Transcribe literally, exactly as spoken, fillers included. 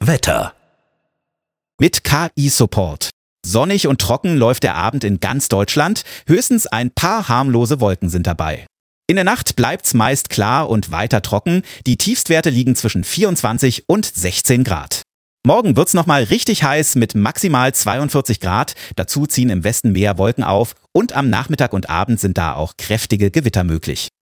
Wetter. Mit K I-Support. Sonnig und trocken läuft der Abend in ganz Deutschland. Höchstens ein paar harmlose Wolken sind dabei. In der Nacht bleibt's meist klar und weiter trocken. Die Tiefstwerte liegen zwischen vierundzwanzig und sechzehn Grad. Morgen wird's nochmal richtig heiß mit maximal zweiundvierzig Grad. Dazu ziehen im Westen mehr Wolken auf und am Nachmittag und Abend sind da auch kräftige Gewitter möglich.